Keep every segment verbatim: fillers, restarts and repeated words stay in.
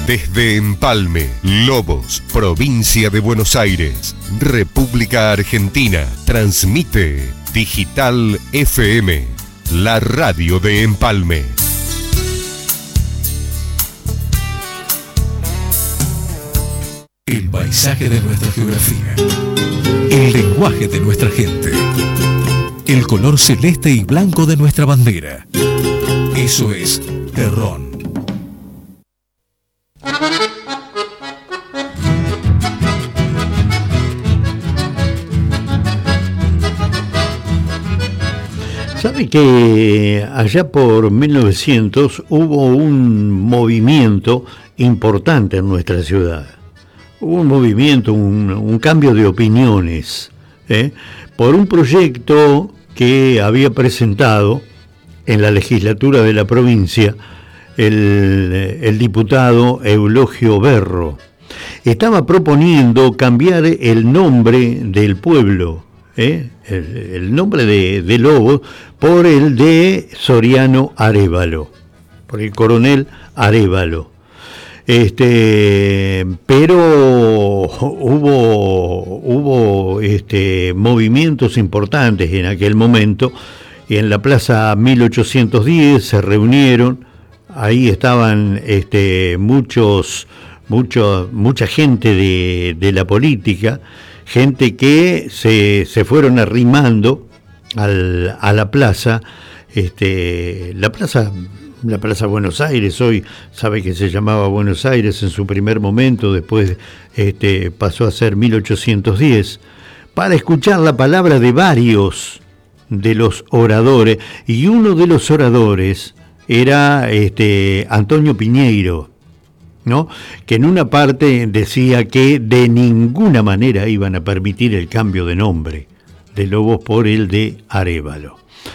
Desde Empalme, Lobos, provincia de Buenos Aires, República Argentina, transmite Digital F M, la radio de Empalme. El paisaje de nuestra geografía, el lenguaje de nuestra gente, el color celeste y blanco de nuestra bandera. Eso es Terrón. ¿Sabe que allá por mil novecientos hubo un movimiento importante en nuestra ciudad? Hubo un movimiento, un, un cambio de opiniones, ¿eh? por un proyecto que había presentado en la legislatura de la provincia el, el diputado Eulogio Berro. Estaba proponiendo cambiar el nombre del pueblo, ¿eh? el, el nombre de, de Lobos, por el de Soriano Arévalo, por el coronel Arévalo. Este, pero hubo, hubo este, movimientos importantes en aquel momento. Y en la Plaza mil ochocientos diez se reunieron, ahí estaban este, muchos, muchos, mucha gente de, de la política, gente que se, se fueron arrimando al, a la plaza, este, la plaza, la Plaza Buenos Aires, hoy sabe que se llamaba Buenos Aires en su primer momento, después este, pasó a ser mil ochocientos diez, para escuchar la palabra de varios de los oradores, y uno de los oradores era este, Antonio Piñeiro, ¿no? Que en una parte decía que de ninguna manera iban a permitir el cambio de nombre de Lobos por el de Arévalo.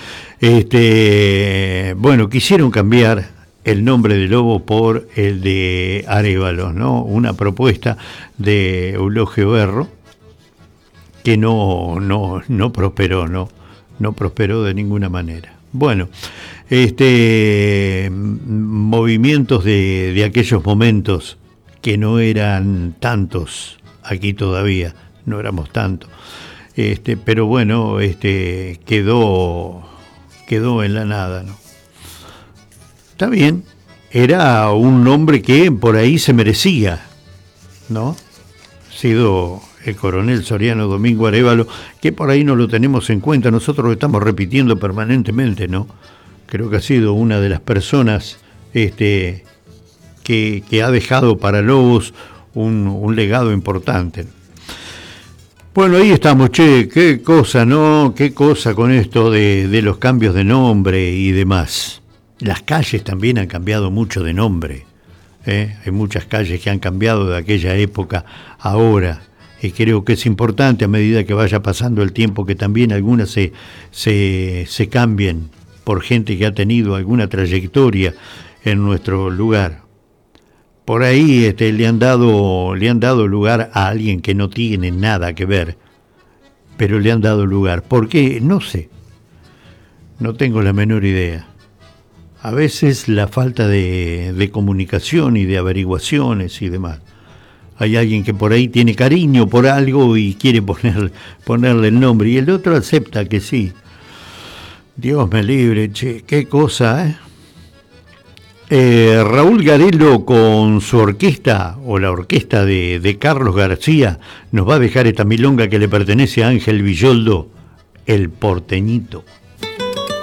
Este, bueno, quisieron cambiar el nombre de Lobos por el de Arévalo, ¿no? Una propuesta de Eulogio Berro que no, no, no prosperó, ¿no? No prosperó de ninguna manera. Bueno, este, movimientos de, de aquellos momentos que no eran tantos aquí todavía, no éramos tantos, este, pero bueno, este, quedó, quedó en la nada, ¿no? Está bien, era un nombre que por ahí se merecía, ¿no? Sido el coronel Soriano Domingo Arévalo, que por ahí no lo tenemos en cuenta, nosotros lo estamos repitiendo permanentemente, ¿no? Creo que ha sido una de las personas este, que, que ha dejado para Lobos un, un legado importante. Bueno, ahí estamos, che, qué cosa, ¿no? Qué cosa con esto de, de los cambios de nombre y demás. Las calles también han cambiado mucho de nombre, ¿eh? Hay muchas calles que han cambiado de aquella época a ahora. Y creo que es importante a medida que vaya pasando el tiempo que también algunas se, se, se cambien por gente que ha tenido alguna trayectoria en nuestro lugar. Por ahí este, le han dado, le han dado lugar a alguien que no tiene nada que ver, pero le han dado lugar. ¿Por qué? No sé. No tengo la menor idea. A veces la falta de, de comunicación y de averiguaciones y demás. Hay alguien que por ahí tiene cariño por algo y quiere poner, ponerle el nombre, y el otro acepta que sí. Dios me libre, che, qué cosa, ¿eh? eh Raúl Garelo con su orquesta, o la orquesta de, de Carlos García, nos va a dejar esta milonga que le pertenece a Ángel Villoldo, El Porteñito.